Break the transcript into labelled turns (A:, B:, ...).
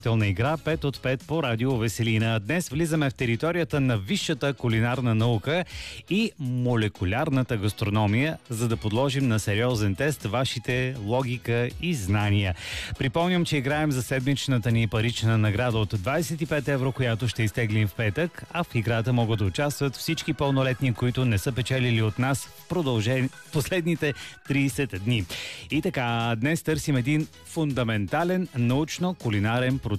A: на игра 5 от 5 по радио Веселина. Днес влизаме в територията на висшата кулинарна наука и молекулярната гастрономия, за да подложим на сериозен тест вашите логика и знания. Припомням, че играем за седмичната ни парична награда от 25 евро, която ще изтеглим в петък, а в играта могат да участват всички пълнолетни, които не са печелили от нас в последните 30 дни. И така, днес търсим един фундаментален научно-кулинарен процес,